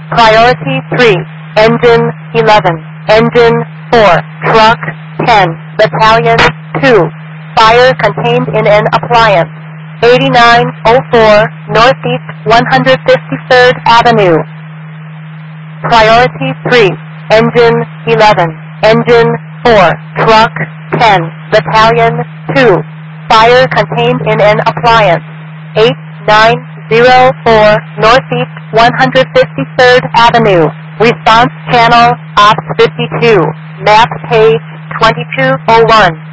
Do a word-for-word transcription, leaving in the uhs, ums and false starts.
Priority three, Engine eleven, Engine four, Truck ten, Battalion two. Fire contained in an appliance. eighty-nine oh four Northeast one hundred fifty-third Avenue. Priority three, Engine eleven, Engine four, Truck ten, Battalion two. Fire contained in an appliance. eighty-nine oh four Northeast one hundred fifty-third Avenue. Response channel, Ops fifty-two. Map page twenty-two oh one.